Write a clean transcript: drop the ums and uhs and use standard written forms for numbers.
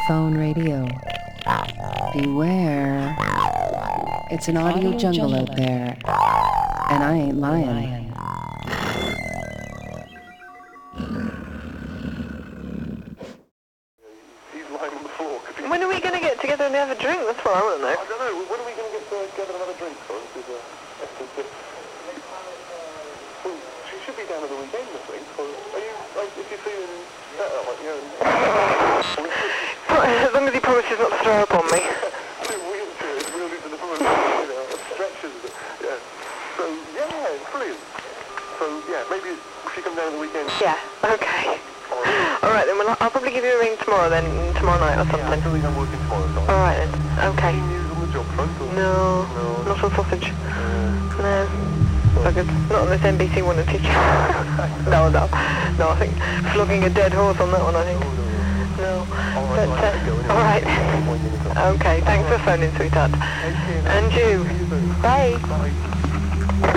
Phone Radio. Beware. It's an audio jungle out there, and I ain't lying. When are we going to get together and have a drink? That's what I want to know. I don't know. When are we going to get together and have a drink? Sorry, she should be down at the weekend, I think. Are you, like, if you're feeling better, like, you know... As long as he promises not to throw up on me. Wheelchairs, wheelies in the front, you know, stretchers, yeah. So, yeah, brilliant. So, yeah, maybe if you come down at the weekend... Yeah, okay. Alright then, well, I'll probably give you a ring tomorrow then, tomorrow night or something. Yeah, I believe I'm working tomorrow, so... Alright then, okay. Any news on the job front? Or? No, not on sausage. No. Buggers. Not on this NBC one to teach you. No, I think flogging a dead horse on that one, I think. No. Alright. Okay, thanks for phoning, sweetheart. And you. Bye.